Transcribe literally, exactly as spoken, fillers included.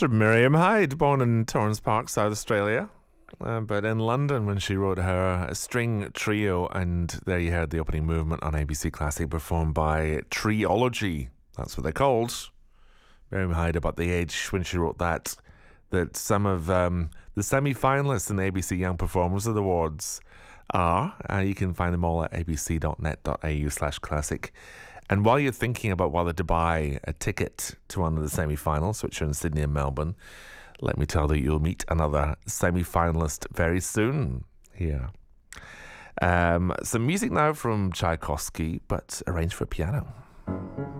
That's Miriam Hyde, born in Torrens Park, South Australia, uh, but in London when she wrote her string trio, and there you heard the opening movement on A B C Classic performed by Treology. That's what they're called. Miriam Hyde, about the age when she wrote that, that some of um, the semi-finalists in the A B C Young Performers Awards are. Uh, you can find them all at abc.net.au slash classic. And while you're thinking about whether to buy a ticket to one of the semi-finals, which are in Sydney and Melbourne, let me tell you, you'll meet another semi-finalist very soon here. Um, some music now from Tchaikovsky, but arranged for piano.